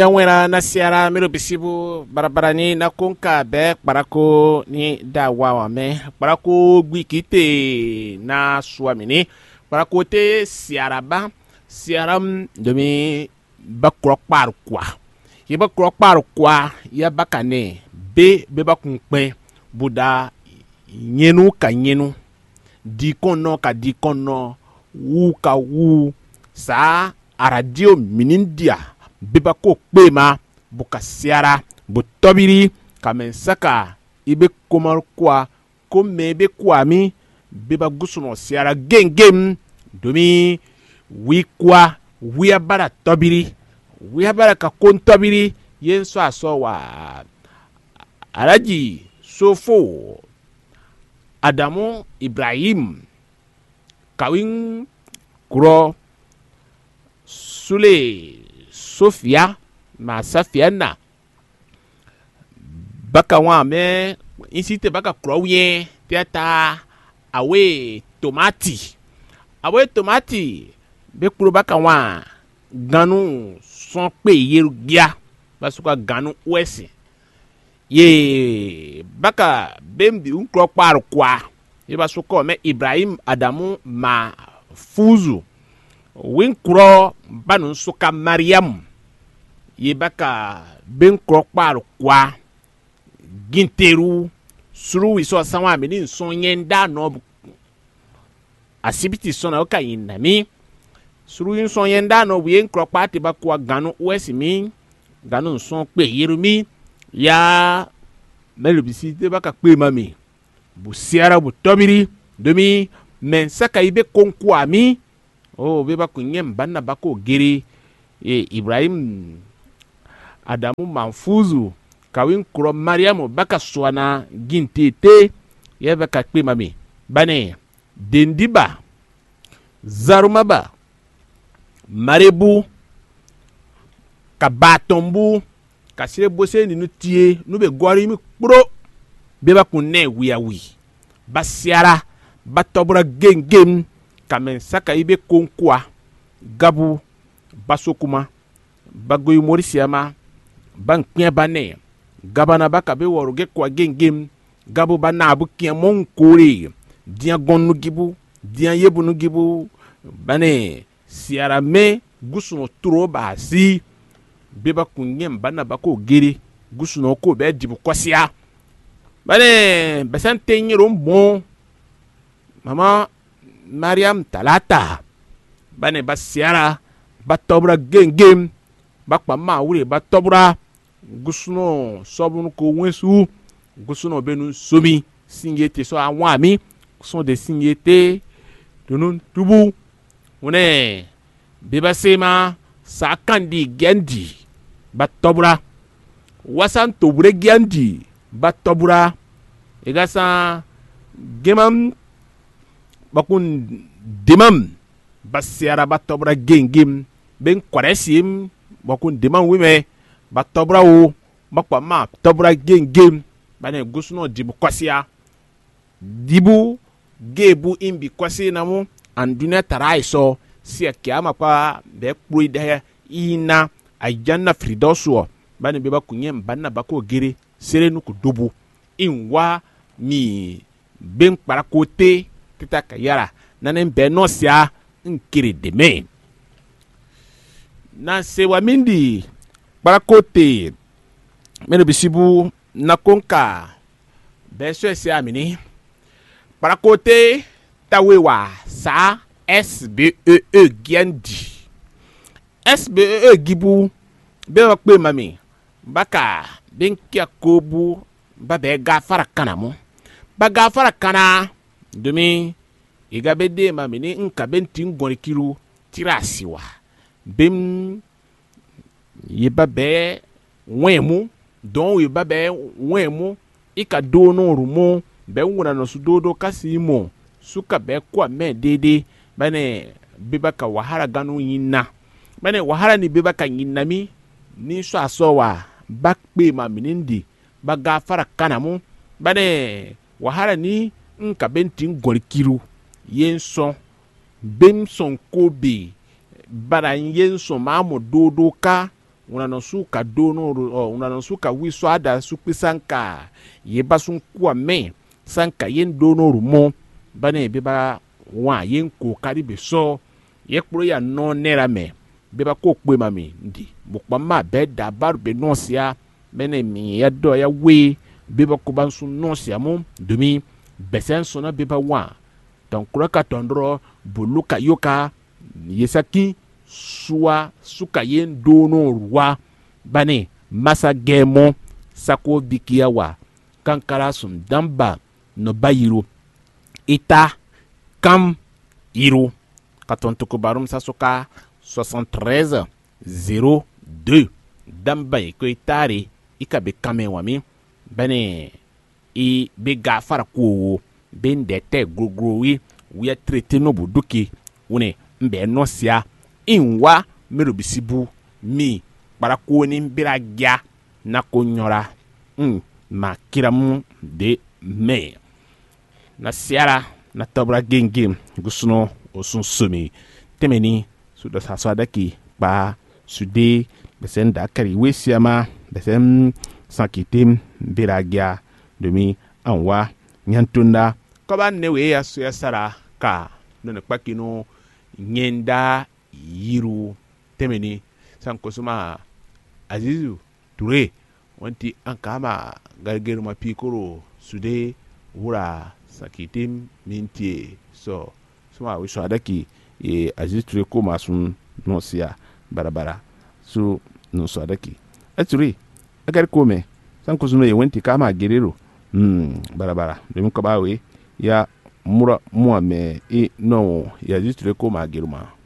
Wena na siara mero bisibu barabarani na konka be parako ni dawa me parako gwikite na suamini parako te siaraba siaram demi bakro parkwa ye bakro parkwa ya bakane be bakunkpe buda nyenu ka nyenu dikono ka dikono wu ka wu sa aradio minindia beba ko kpema buka siara bu tobiri kamen saka ibe komar kwa komme be kwami beba gusuno siara gengem domi wi kwa wi abara tobiri wi abara ka kon tobiri yenso aso wa alaji sofo Adamu Ibrahim kawin kuro sule Sofia ma Safiana baka wa me insite baka krowie teta awe tomati be kuro baka wa ganu son pe yerugia basuka ganu wesi ye baka bembi unkro par kwa ye basuko me Ibrahim Adamu ma fuzu winkro banu suka Mariam ye baka ben krokpar kwa ginteru suru wiso sanwa mini sonyenda no asibiti sona oka yinami suru yin sonyenda no wi krokpa te bakwa ganu wesimi ganu son pe yerumi ya melubisi te baka pe mami bu siara bu tobiri domi men saka ibe konkwa mi o be bakunyem banna bako gere Ibrahim Adamu manfuzu kawin kuro Mariamu baka swana gintete ye baka kpe mami bane dendiba zarumaba marebu kabatombu kasire bose ni nutie nube gwari mi pro beba kunne wiyawi basiara batobra gengem kamen saka ibe konkwa gabu basokuma bagoy morisiama ban kien bane gabana baka be woruge kwa gengem gabu bana abu kien mon kore dia gonu gibu dia yebu nu gibu bane siara me gusuno turo ba si beba kunyem bana bako gere gusuno ko be dibu kwasia bane besante nyiro bon mama Mariam talata bane basiara batobra gengem bakpa ma wure batobra gusuno sobun ko wensu gusuno benu somi singete so awami sont des singete dunun tubu one beba sema sakandi gendi batobra wasan tobre gendi batobra egasa gemam bakun demam basiara batobra gengem ben kwaresim bakun demam wime batobra o bakpa ma tobra gengem bane gusuno dibu kwasia dibu gebu imbi kwasi namu anduna taraiso si akiyama kwa be kpuri de ina ajanna fridoso bane be bakunyem banna bako gere serenu ku dubu inwa mi ben parakote tita kayara nanen be no sia nkiri deme na sewa mindi parakote meno bisibu na konka beso sia amini parakote tawewa sa SBEE gendi SBEE gibu be wakpe mami baka benkia kobu babe gafara kanamu bagafara kana domi igabede mamini nka benti ngori kiru tirasiwa bem yebabe wemu don yebabe wemu ika dono rumo be wuna no sudodo kasimo suka be kwa me dede bane bibaka wahara ganu yinna bane wahara ni bibaka yinnami ni so asowa bakpe maminindi bagafara kanamu bane wahara ni nka benti ngori kiru yenson bemson kobe bara yenson mamu dodo ka una no su ka dono una no su ka wi so ada su pisanka ye basun kwa me sanka yen dono rumo bane be ba wa yen ko kari be so ye kpro ya no nera me be ba ko pe mami ndi bukpa ma be da bar be no sia bene mi ya do ya we be ba ko ban su no sia mo dumi besen so na be ba wa ton kroka tondro buluka yoka yesaki suwa suka yen dono ruwa bane masa gemo sako bikiya wa kankara sun damba no bayiro ita kam iro katon tukubarum sasuka 73 02 damba ko itare ikabe kame wami bane i be gafara ko ben dete grogrowi we traité no buduki une mbe no sia inwa merubisibu mi para ko ni mbiragia na ko nyora ma kiramu de me na siara na tabra gengem gusuno osun sumi temeni su da sasada ki ba sude besen da kari wesiama besen sankitim biragia demi anwa nyantunda ko ba ne we ya su ya sara ka no ne pakino nyenda yiru temeni sankosuma Azizu Touré wanti ankama gargeru mapikoro sude wura sakitim mintie so suma wisho adaki Azizu Touré ko masun nosia barabara so no so adaki aturi agar kome sankosuma ye wanti kama gerero barabara demi ko bawe ya mura muame no ya Azizu Touré ko ma geruma